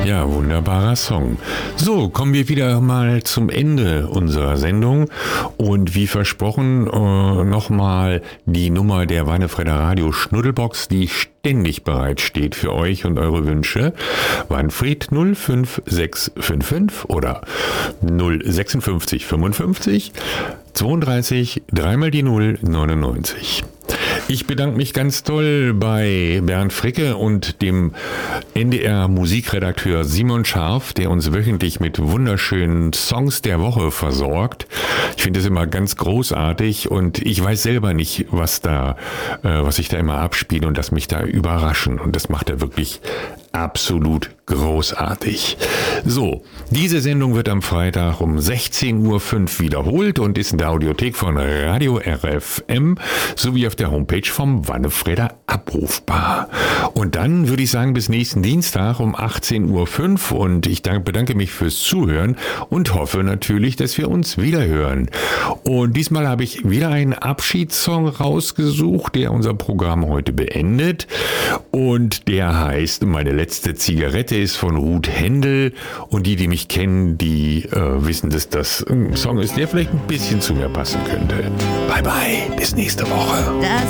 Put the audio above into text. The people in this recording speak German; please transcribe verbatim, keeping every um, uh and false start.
Ja, wunderbarer Song. So, kommen wir wieder mal zum Ende unserer Sendung und wie versprochen äh, nochmal die Nummer der Wannefredder Radio Schnuddelbox, die ständig bereitsteht für euch und eure Wünsche. Wanfried null fünf sechs fünf fünf oder null fünf sechs fünf fünf zweiunddreißig, dreimal die null, neunundneunzig. Ich bedanke mich ganz toll bei Bernd Fricke und dem N D R-Musikredakteur Simon Scharf, der uns wöchentlich mit wunderschönen Songs der Woche versorgt. Ich finde es immer ganz großartig und ich weiß selber nicht, was da, äh, was ich da immer abspiele und das mich da überraschen. Und das macht er wirklich absolut großartig. So, diese Sendung wird am Freitag um sechzehn Uhr fünf wiederholt und ist in der Audiothek von Radio R F M sowie auf der Homepage vom Wannefredder abrufbar. Und dann würde ich sagen, bis nächsten Dienstag um achtzehn Uhr fünf und ich danke, bedanke mich fürs Zuhören und hoffe natürlich, dass wir uns wieder hören. Und diesmal habe ich wieder einen Abschiedssong rausgesucht, der unser Programm heute beendet und der heißt Meine letzte Zigarette ist von Ruth Händel und die, die mich kennen, die äh, wissen, dass das ein Song ist, der vielleicht ein bisschen zu mir passen könnte. Bye bye, bis nächste Woche. Das